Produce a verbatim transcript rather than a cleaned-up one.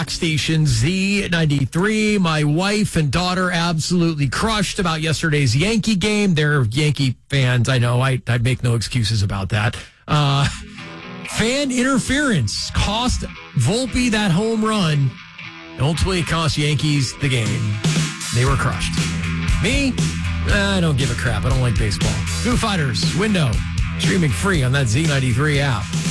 rock station Z ninety-three. My wife and daughter absolutely crushed about yesterday's Yankee game. They're Yankee fans. I know. I, I make no excuses about that. Uh, fan interference cost Volpe that home run. Ultimately, it cost Yankees the game. They were crushed. Me? I don't give a crap. I don't like baseball. Foo Fighters, Window, streaming free on that Z ninety-three app.